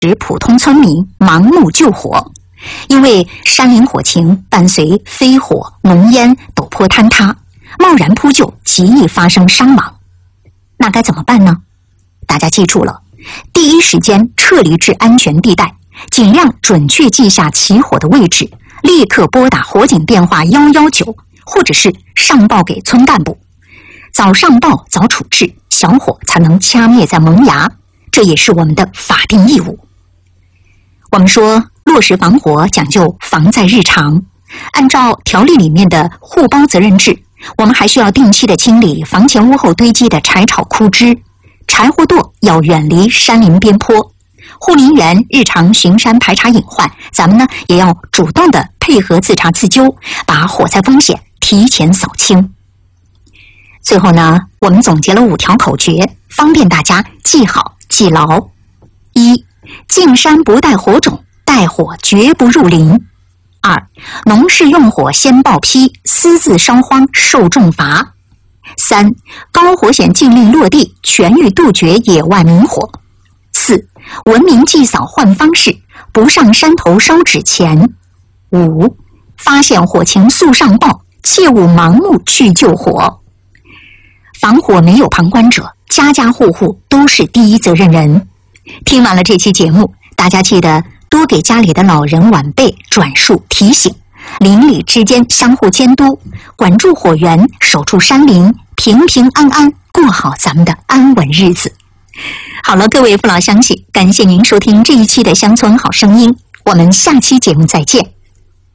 普通村民盲目救火，因为山林火情伴随飞火、浓烟、陡坡坍塌，贸然扑救极易发生伤亡。那该怎么办呢？大家记住了，第一时间撤离至安全地带，尽量准确记下起火的位置，立刻拨打火警电话119，或者是上报给村干部。早上报早处置，小火才能掐灭在萌芽，这也是我们的法定义务。我们说落实防火讲究防在日常，按照条例里面的互包责任制，我们还需要定期的清理房前屋后堆积的柴草枯枝，柴火垛要远离山林边坡，护林员日常巡山排查隐患，咱们呢也要主动的配合自查自纠，把火灾风险提前扫清。最后呢，我们总结了5条口诀，方便大家记好记牢。1. 进山不带火种，带火绝不入林。2. 农事用火先报批，私自烧荒受重罚。3. 高火险禁令落地，全域杜绝野外明火。4. 文明祭扫换方式，不上山头烧纸钱。5. 发现火情速上报，切勿盲目去救火。防火没有旁观者，家家户户都是第一责任人。听完了这期节目，大家记得多给家里的老人晚辈转述提醒，邻里之间相互监督，管住火源，守住山林，平平安安过好咱们的安稳日子。好了，各位父老乡亲，感谢您收听这一期的乡村好声音，我们下期节目再见。